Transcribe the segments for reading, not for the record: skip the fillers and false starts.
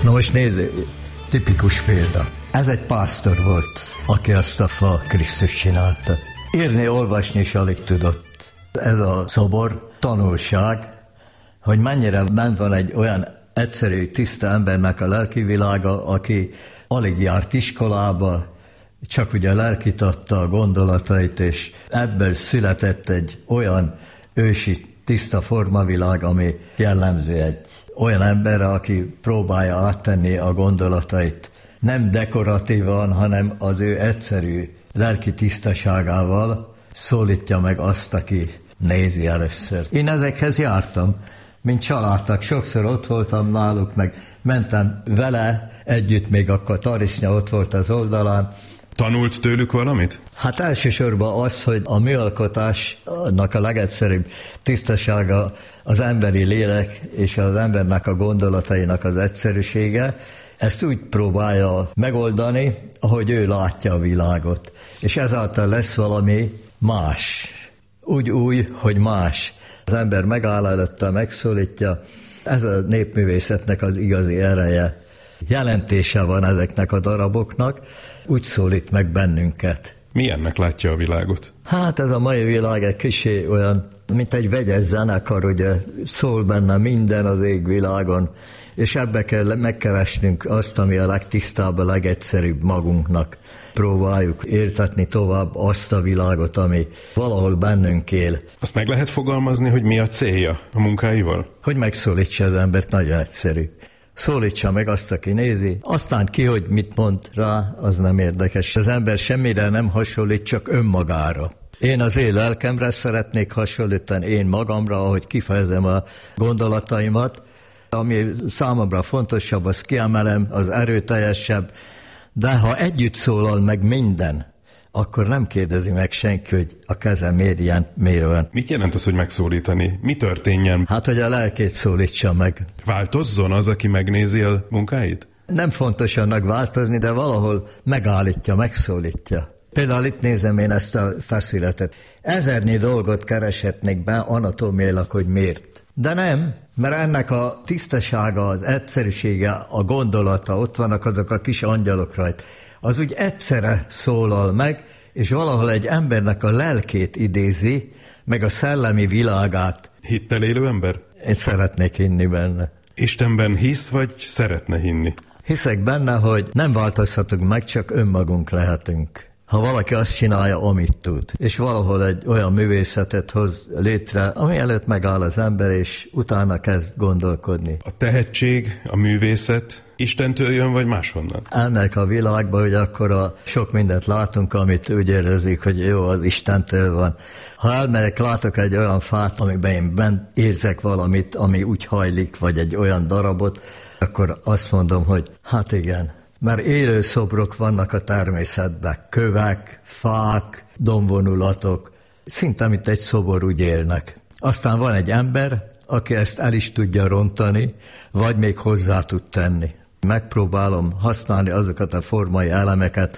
Na most nézd, tipikus példa. Ez egy pásztor volt, aki azt a fa Krisztus csinálta. Írni, olvasni is alig tudott. Ez a szobor tanulság, hogy mennyire bent van egy olyan egyszerű, tiszta embernek a lelki világa, aki alig járt iskolába, csak ugye lelkitatta a gondolatait, és ebből született egy olyan ősi, tiszta formavilág, ami jellemző egy olyan emberre, aki próbálja áttenni a gondolatait. Nem dekoratívan, hanem az ő egyszerű lelki tisztaságával szólítja meg azt, aki nézi először. Én ezekhez jártam, mint családtag, sokszor ott voltam náluk, meg mentem vele együtt, még akkor Tarisnya ott volt az oldalán. Tanult tőlük valamit? Hát elsősorban az, hogy a műalkotásnak a legegyszerűbb tisztasága az emberi lélek és az embernek a gondolatainak az egyszerűsége. Ezt úgy próbálja megoldani, ahogy ő látja a világot. És ezáltal lesz valami más. Úgy új, hogy más. Az ember megáll előtte, megszólítja. Ez a népművészetnek az igazi ereje. Jelentése van ezeknek a daraboknak, úgy szólít meg bennünket. Milyennek látja a világot? Hát ez a mai világ egy kicsi olyan, mint egy vegyes zenekar, ugye szól benne minden az égvilágon, és ebbe kell megkeresnünk azt, ami a legtisztább, a legegyszerűbb magunknak. Próbáljuk értetni tovább azt a világot, ami valahol bennünk él. Azt meg lehet fogalmazni, hogy mi a célja a munkáival? Hogy megszólítsa az embert, nagyon egyszerű. Szólítsa meg azt, aki nézi, aztán ki, hogy mit mond rá, az nem érdekes. Az ember semmire nem hasonlít, csak önmagára. Én az én lelkemre szeretnék hasonlítani, én magamra, ahogy kifejezem a gondolataimat, ami számomra fontosabb, az kiemelem, az erőteljesebb, de ha együtt szólal meg minden, akkor nem kérdezi meg senki, hogy a keze miért ilyen, miért olyan. Mit jelent az, hogy megszólítani? Mi történjen? Hát, hogy a lelkét szólítsa meg. Változzon az, aki megnézi a munkáit? Nem fontos annak változni, de valahol megállítja, megszólítja. Például itt nézem én ezt a feszületet. Ezernyi dolgot kereshetnék be anatómiailag, hogy miért. De nem, mert ennek a tisztasága, az egyszerűsége, a gondolata, ott vannak azok a kis angyalok rajta. Az úgy egyszerre szólal meg, és valahol egy embernek a lelkét idézi, meg a szellemi világát. Hittel élő ember? Én szeretnék hinni benne. Istenben hisz, vagy szeretne hinni? Hiszek benne, hogy nem változhatunk meg, csak önmagunk lehetünk. Ha valaki azt csinálja, amit tud. És valahol egy olyan művészetet hoz létre, ami előtt megáll az ember, és utána kezd gondolkodni. A tehetség, a művészet Istentől jön, vagy máshonnan? Elmegyek a világba, hogy akkor a sok mindent látunk, amit úgy érezzük, hogy jó, az Istentől van. Ha elmegyek, látok egy olyan fát, amiben én bent érzek valamit, ami úgy hajlik, vagy egy olyan darabot, akkor azt mondom, hogy hát igen, mert élő szobrok vannak a természetben, kövek, fák, dombvonulatok, szinte mint egy szobor úgy élnek. Aztán van egy ember, aki ezt el is tudja rontani, vagy még hozzá tud tenni. Megpróbálom használni azokat a formai elemeket,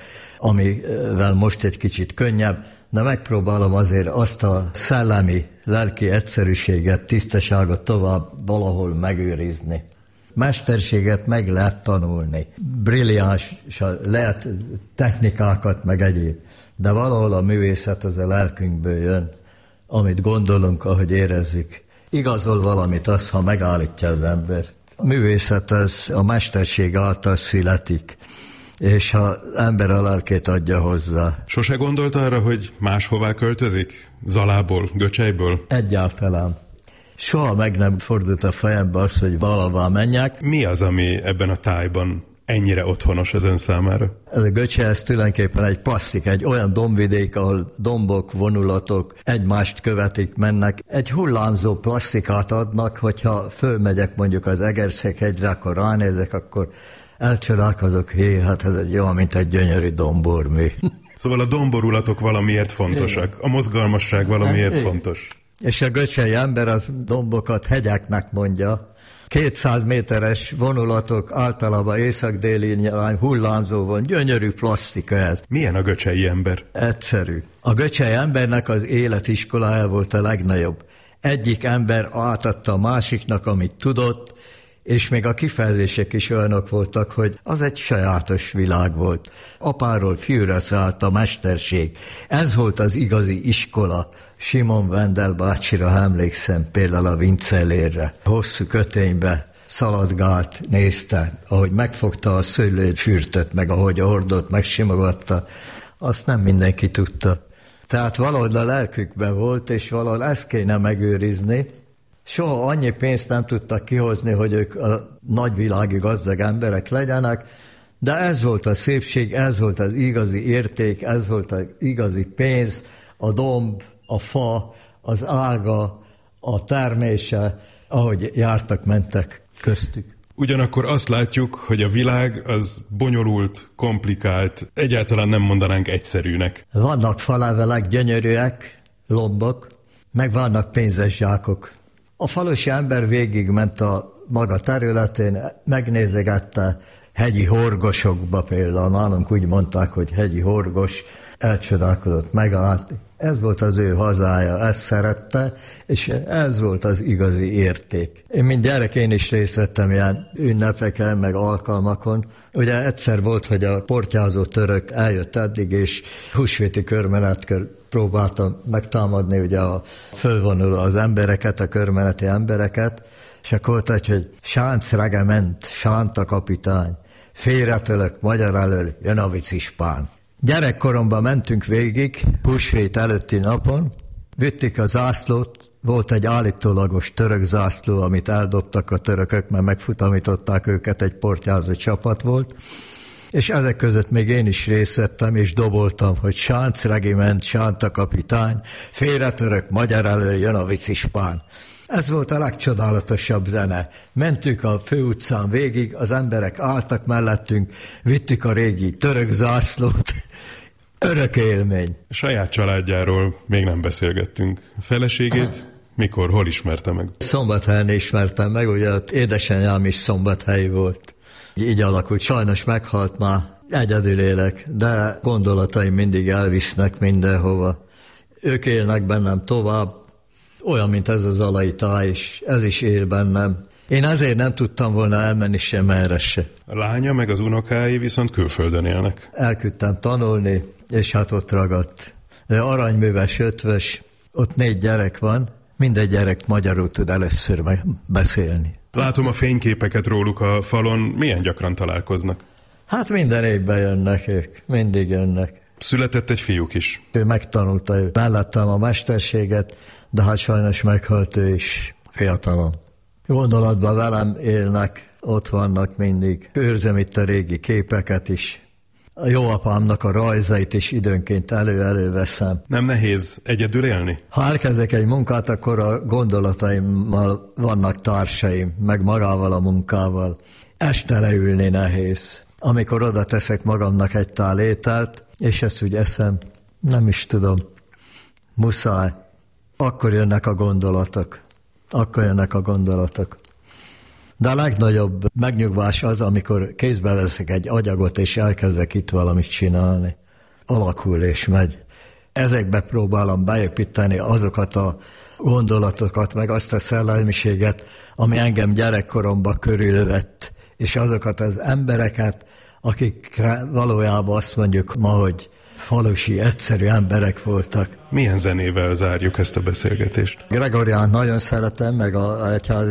amivel most egy kicsit könnyebb, de megpróbálom azért azt a szellemi, lelki egyszerűséget, tisztaságot tovább valahol megőrizni. Mesterséget meg lehet tanulni, brilliáns, lehet technikákat, meg egyéb, de valahol a művészet az a lelkünkből jön, amit gondolunk, ahogy érezzük. Igazol valamit az, ha megállítja az embert. A művészet az a mesterség által születik, és ha az ember a lelkét adja hozzá. Sose gondolt arra, hogy máshová költözik? Zalából, Göcselyből? Egyáltalán. Soha meg nem fordult a fejembe az, hogy valahová menjek. Mi az, ami ebben a tájban ennyire otthonos az ön számára? Ez a Göcsej, ez tulajdonképpen egy plastik, egy olyan dombvidék, ahol dombok, vonulatok egymást követik, mennek. Egy hullámzó plastikát adnak, hogyha fölmegyek mondjuk az Egerszeg-hegyre, akkor ránézek, akkor elcsodálkozok, hát ez egy olyan, mint egy gyönyörű dombormű. Szóval a domborulatok valamiért fontosak, a mozgalmasság valamiért fontos. És a göcsei ember az dombokat hegyeknek mondja. 200 méteres vonulatok, általában észak-déli nyirány, hullámzó van, gyönyörű plasztika ez. Milyen a göcsei ember? Egyszerű. A göcsei embernek az életiskolája volt a legnagyobb. Egyik ember átadta a másiknak, amit tudott, és még a kifejezések is olyanok voltak, hogy az egy sajátos világ volt. Apáról fiúra szállt a mesterség. Ez volt az igazi iskola. Simon Wendel bácsira emlékszem, például a Vincellérre. Hosszú köténybe szaladgált, nézte, ahogy megfogta a szőlőfürtöt, meg ahogy ordott, megsimogatta, azt nem mindenki tudta. Tehát valahogy a lelkükben volt, és valahogy ezt kéne megőrizni. Soha annyi pénzt nem tudtak kihozni, hogy ők a nagyvilági gazdag emberek legyenek, de ez volt a szépség, ez volt az igazi érték, ez volt az igazi pénz, a domb, a fa, az ága, a termése, ahogy jártak, mentek köztük. Ugyanakkor azt látjuk, hogy a világ az bonyolult, komplikált, egyáltalán nem mondanánk egyszerűnek. Vannak falevelek, gyönyörűek, lombok, meg vannak pénzes zsákok. A falusi ember végigment a maga területén, megnézegette hegyi horgosokba például, nálunk úgy mondták, hogy hegyi horgos, elcsodálkozott meglátni. Ez volt az ő hazája, ezt szerette, és ez volt az igazi érték. Én mint gyerek én is részt vettem ilyen ünnepeken, meg alkalmakon. Ugye egyszer volt, hogy a portyázó török eljött eddig, és húsvéti körmenetkor próbáltam megtámadni, ugye fölvonul az embereket, a körmeneti embereket, és akkor volt, hogy sánc regement, sánta kapitány, félretölök, magyar elől, jön a vicispán. Gyerekkoromban mentünk végig, húsvét előtti napon, vittük a zászlót, volt egy állítólagos török zászló, amit eldobtak a törökök, mert megfutamították őket, egy portyázó csapat volt, és ezek között még én is részt vettem, és doboltam, hogy sánc regiment, sánta kapitány, félretörök, magyar elől, jön a vicispán. Ez volt a legcsodálatosabb zene. Mentünk a főutcán végig, az emberek álltak mellettünk, vittük a régi török zászlót. Örök élmény. A saját családjáról még nem beszélgettünk. A feleségét mikor, hol ismerte meg? Szombathelyen ismertem meg, ugye édesanyám is szombathelyi volt. Így alakult, sajnos meghalt már, egyedül élek, de gondolataim mindig elvisznek mindenhova. Ők élnek bennem tovább, olyan, mint ez az alai táj, és ez is él bennem. Én azért nem tudtam volna elmenni sem erre se. A lánya meg az unokái viszont külföldön élnek. Elküldtem tanulni, és hát ott ragadt. Aranyműves, ötvös, ott 4 gyerek van, mindegy gyerek magyarul tud először beszélni. Látom a fényképeket róluk a falon, milyen gyakran találkoznak? Hát minden évben jönnek ők, mindig jönnek. Született egy fiúk is. Ő megtanulta mellettem a mesterséget, de hát sajnos meghalt ő is fiatalon. Gondolatban velem élnek, ott vannak mindig. Őrzem itt a régi képeket is. A jó apámnak a rajzait is időnként előveszem. Nem nehéz egyedül élni? Ha elkezdek egy munkát, akkor a gondolataimmal vannak társaim, meg magával a munkával. Este leülni nehéz. Amikor oda teszek magamnak egy tál ételt, és ezt úgy eszem, nem is tudom, muszáj. Akkor jönnek a gondolatok. De a legnagyobb megnyugvás az, amikor kézbe veszek egy agyagot, és elkezdek itt valamit csinálni. Alakul és megy. Ezekbe próbálom beépíteni azokat a gondolatokat, meg azt a szellemiséget, ami engem gyerekkoromban körülvett, és azokat az embereket, akikre valójában azt mondjuk ma, hogy falusi, egyszerű emberek voltak. Milyen zenével zárjuk ezt a beszélgetést? Gregoriánt nagyon szeretem, meg a egyház